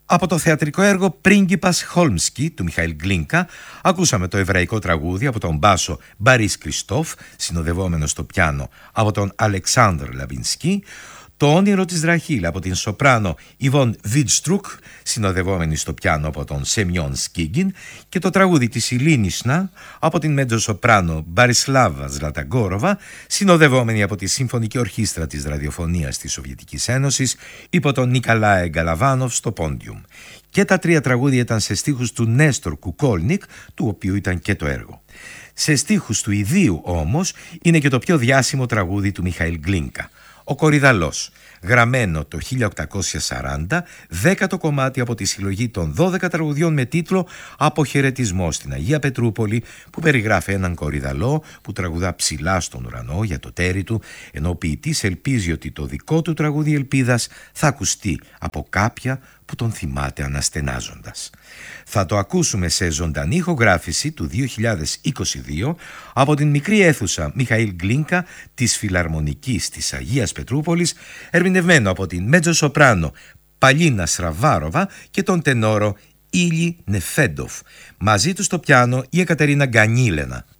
Από το θεατρικό έργο «Πρίγκιπας Χόλμσκι» του Μιχαήλ Γκλίνκα ακούσαμε το εβραϊκό τραγούδι από τον μπάσο Μπαρίς Κριστόφ, συνοδευόμενο στο πιάνο από τον Αλεξάνδρ Λαβινσκή, το όνειρο της Ραχήλ από την σοπράνο Ιβόν Βιτστρούκ, συνοδευόμενη στο πιάνο από τον Σεμιόν Σκίγκιν, και το τραγούδι της Ηλίνισνα από την μετζοσοπράνο Μπαρισλάβα Ζλαταγκόροβα, συνοδευόμενη από τη Συμφωνική Ορχήστρα της Ραδιοφωνίας της Σοβιετικής Ένωσης υπό τον Νικαλάε Γκαλαβάνοφ στο πόντιουμ. Και τα τρία τραγούδια ήταν σε στίχους του Νέστορ Κουκόλνικ, του οποίου ήταν και το έργο. Σε στίχους του ιδίου όμως είναι και το πιο διάσημο τραγούδι του Μιχαήλ Γκλίνκα, «Ο Κορυδαλός», γραμμένο το 1840, 10ο κομμάτι από τη συλλογή των 12 τραγουδιών με τίτλο «Αποχαιρετισμό στην Αγία Πετρούπολη», που περιγράφει έναν κορυδαλό που τραγουδά ψηλά στον ουρανό για το τέρι του, ενώ ο ποιητής ελπίζει ότι το δικό του τραγούδι ελπίδας θα ακουστεί από κάποια που τον θυμάται αναστενάζοντας. Θα το ακούσουμε σε ζωντανή ηχογράφηση του 2022 από την μικρή αίθουσα Μιχαήλ Γκλίνκα της Φιλαρμονικής της Αγίας Πετρούπολης, ερμηνευμένο από την μετζοσοπράνο Παλίνα Σραβάροβα και τον τενόρο Ήλι Νεφέντοφ. Μαζί του στο πιάνο η Εκατερίνα Γκανίλενα.